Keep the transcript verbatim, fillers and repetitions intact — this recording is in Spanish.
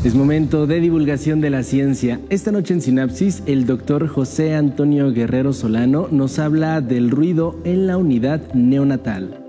Es momento de divulgación de la ciencia. Esta noche en Sinapsis, el doctor José Antonio Guerrero Solano nos habla del ruido en la unidad neonatal.